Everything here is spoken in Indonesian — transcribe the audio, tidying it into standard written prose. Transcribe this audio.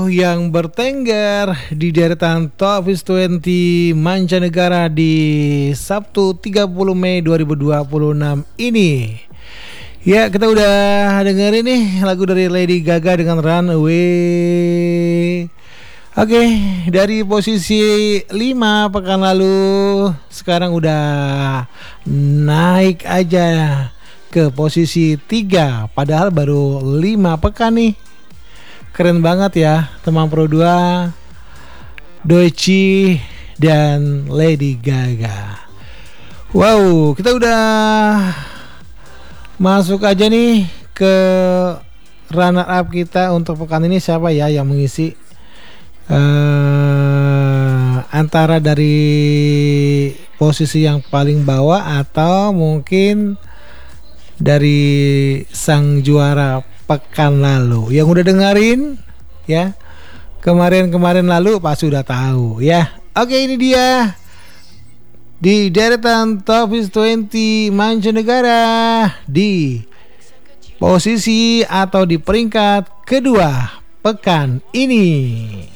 Yang bertengger di deretan Top 20 mancanegara di Sabtu 30 Mei 2026 ini. Ya, kita udah dengerin nih lagu dari Lady Gaga dengan Runaway. Oke, dari posisi 5 pekan lalu sekarang udah naik aja ke posisi 3, padahal baru 5 pekan nih. Keren banget ya, teman Pro 2, Doechii dan Lady Gaga. Wow, kita udah masuk aja nih ke runner up kita untuk pekan ini. Siapa ya yang mengisi antara dari posisi yang paling bawah atau mungkin dari sang juara pekan lalu. Yang udah dengerin ya kemarin lalu pasti udah tahu ya. Oke, ini dia di deretan Top 20 mancanegara di posisi atau di peringkat kedua pekan ini.